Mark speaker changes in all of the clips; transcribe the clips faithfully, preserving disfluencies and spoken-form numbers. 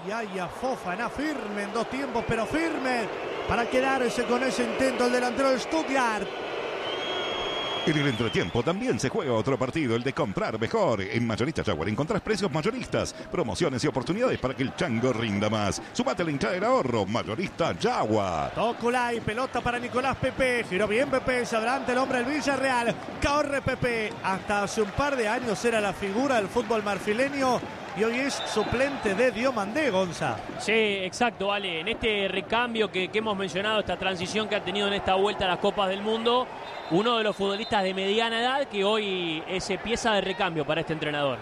Speaker 1: ay, a Fofana, firme en dos tiempos, pero firme para quedarse con ese intento el delantero del Stuttgart.
Speaker 2: En el entretiempo también se juega otro partido, el de comprar mejor. En Mayorista Jaguar encontrás precios mayoristas, promociones y oportunidades para que el chango rinda más. Sumate a la hinchada del ahorro, Mayorista Jaguar.
Speaker 1: Toculay, pelota para Nicolás Pepe. Giró bien Pepe, se adelanta el hombre del Villarreal. Corre Pepe. Hasta hace un par de años era la figura del fútbol marfileño y hoy es suplente de Diomandé, Gonza.
Speaker 3: Sí, exacto, vale. En este recambio que, que hemos mencionado, esta transición que ha tenido en esta vuelta a las Copas del Mundo, uno de los futbolistas de mediana edad que hoy es pieza de recambio para este entrenador.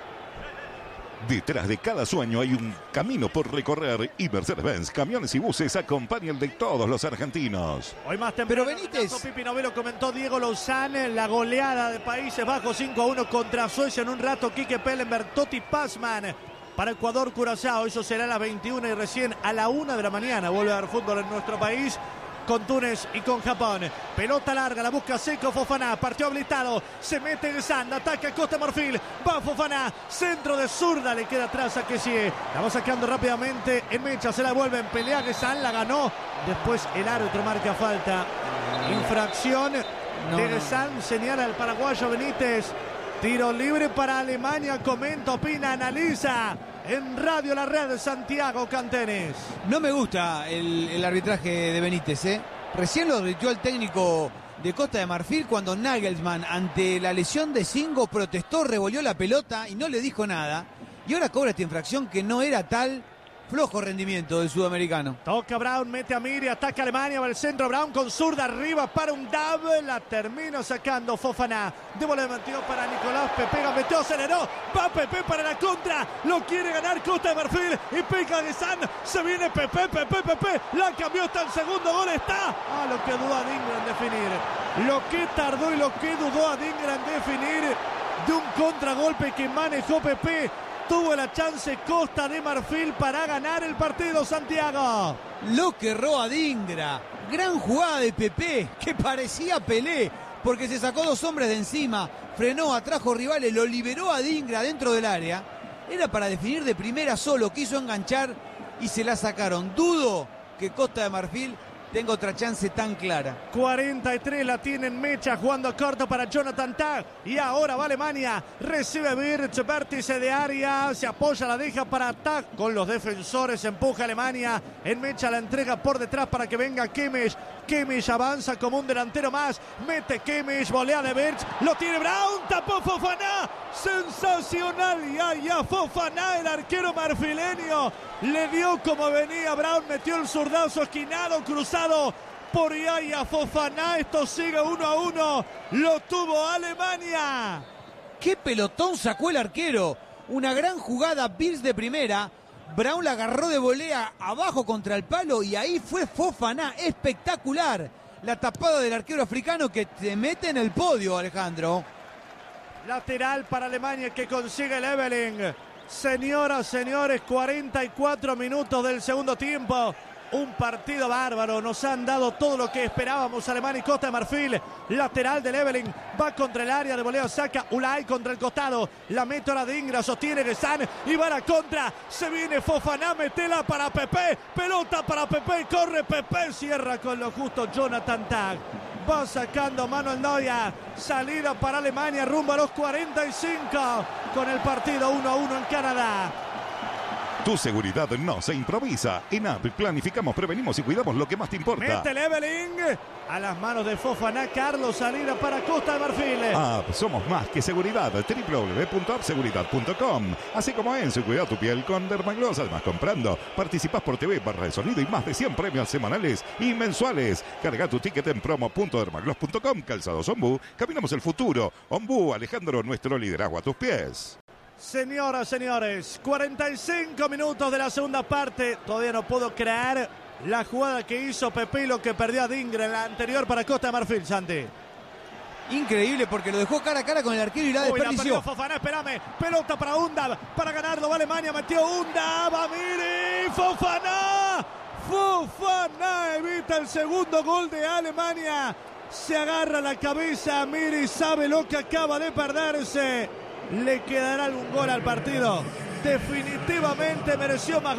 Speaker 2: Detrás de cada sueño hay un camino por recorrer y Mercedes-Benz Camiones y Buses acompaña el de todos los argentinos.
Speaker 1: Hoy más temprano,
Speaker 4: pero Benítez,
Speaker 1: Pipi Novelo comentó Diego Lozane, la goleada de Países Bajos cinco a uno contra Suecia. En un rato Quique Pellenberg, Totti Pazman para Ecuador Curazao. Eso será a las veintiuna y recién a la una de la mañana vuelve a haber fútbol en nuestro país, con Túnez y con Japón. Pelota larga, la busca Seco Fofana, partió habilitado, se mete en Sand, ataca Costa Marfil, va Fofana, centro de zurda, le queda atrás a Kessie, la va sacando rápidamente en mecha, se la vuelve en pelea, que Sand la ganó, después el árbitro marca falta, infracción
Speaker 4: no,
Speaker 1: de
Speaker 4: no.
Speaker 1: Sand, señala el paraguayo Benítez, tiro libre para Alemania, comenta, opina, analiza. En Radio La Red, Santiago Cantenes.
Speaker 4: No me gusta el, el arbitraje de Benítez, ¿eh? Recién lo advirtió el técnico de Costa de Marfil cuando Nagelsmann, ante la lesión de Singo, protestó, revolvió la pelota y no le dijo nada. Y ahora cobra esta infracción que no era tal. Flojo rendimiento del sudamericano.
Speaker 1: Toca Brown, mete a Miri, ataca Alemania, va al centro, Brown con zurda arriba para un dab, la termina sacando Fofana. De bola metió para Nicolás Pepe, metió, aceleró, va Pepe para la contra, lo quiere ganar Costa de Marfil y pica de San, se viene Pepe, Pepe, Pepe, la cambió hasta el segundo gol, está. Ah, lo que dudó Adingra en definir, lo que tardó y lo que dudó Adingra en definir de un contragolpe que manejó Pepe. Tuvo la chance Costa de Marfil para ganar el partido, Santiago.
Speaker 4: Lo que erró Adingra. Gran jugada de Pepe, que parecía Pelé, porque se sacó dos hombres de encima, frenó, atrajo rivales, lo liberó a Adingra dentro del área. Era para definir de primera solo, quiso enganchar y se la sacaron. Dudo que Costa de Marfil tenga otra chance tan clara.
Speaker 1: cuarenta y tres la tienen Mecha, jugando corto para Jonathan Tah. Y ahora va Alemania, recibe Birch, vértice de área, se apoya, la deja para Tah con los defensores, empuja Alemania. En Mecha la entrega por detrás para que venga Kimmich. Kimmich avanza como un delantero más, mete Kimmich, volea de Birch, lo tiene Brown, tapó Fofana. Sensacional, y ahí a Fofana, el arquero marfileño. Le dio como venía Brown, metió el zurdazo esquinado, cruzado por Yaya Fofana. Esto sigue uno a uno. Lo tuvo Alemania.
Speaker 4: ¡Qué pelotón sacó el arquero! Una gran jugada, Birch de primera. Brown la agarró de volea abajo contra el palo y ahí fue Fofana. Espectacular. La tapada del arquero africano que te mete en el podio, Alejandro.
Speaker 1: Lateral para Alemania que consigue el Eveling. Señoras, señores, cuarenta y cuatro minutos del segundo tiempo. Un partido bárbaro, nos han dado todo lo que esperábamos. Alemania y Costa de Marfil, lateral del Eveling, va contra el área de voleo, saca Ulay contra el costado, la mete ahora de Ingra, sostiene Gesan y va a la contra, se viene Fofana, metela para Pepe, pelota para Pepe, corre Pepe, cierra con lo justo Jonathan Tah. Va sacando Manuel Neuer, salida para Alemania rumbo a los cuarenta y cinco, con el partido uno a uno en Canadá.
Speaker 2: Tu seguridad no se improvisa. En A P planificamos, prevenimos y cuidamos lo que más te importa.
Speaker 1: Mete el Eveling a las manos de Fofana. Carlos, salida para Costa de Marfil.
Speaker 2: A P, somos más que seguridad. doble u doble u doble u punto app seguridad punto com. Así como Enzo, cuida tu piel con Dermagloss. Además, comprando, participás por T V, barra de sonido y más de cien premios semanales y mensuales. Carga tu ticket en promo punto dermagloss punto com. Calzados Ombú, caminamos el futuro. Ombú, Alejandro, nuestro liderazgo a tus pies.
Speaker 1: Señoras, señores, cuarenta y cinco minutos de la segunda parte. Todavía no puedo creer la jugada que hizo Pepe y lo que perdió a Adingra en la anterior para Costa de Marfil, Santi.
Speaker 4: Increíble porque lo dejó cara a cara con el arquero y la
Speaker 1: Uy,
Speaker 4: desperdició.
Speaker 1: la perdió Fofana, espérame. Pelota para Undab, para ganarlo va Alemania, metió Undab, a Miri, Fofana. Fofana evita el segundo gol de Alemania. Se agarra la cabeza, Miri sabe lo que acaba de perderse. ¿Le quedará algún gol al partido? Definitivamente mereció más.